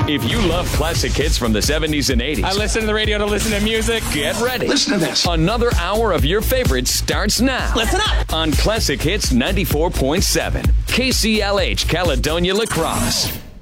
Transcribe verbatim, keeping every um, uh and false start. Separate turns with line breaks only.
If you love classic hits from the seventies and eighties,
I listen to the radio to listen to music.
Get ready.
Listen to this.
Another hour of your favorites starts now.
Listen up.
On Classic Hits ninety-four point seven, K C L H Caledonia La Crosse.